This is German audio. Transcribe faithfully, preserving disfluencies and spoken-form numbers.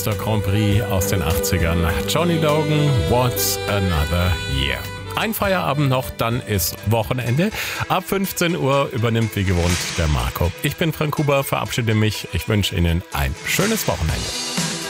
Manchester Grand Prix aus den achtzigern. Johnny Logan, What's Another Year. Ein Feierabend noch, dann ist Wochenende. Ab fünfzehn Uhr übernimmt wie gewohnt der Marco. Ich bin Frank Huber, verabschiede mich. Ich wünsche Ihnen ein schönes Wochenende.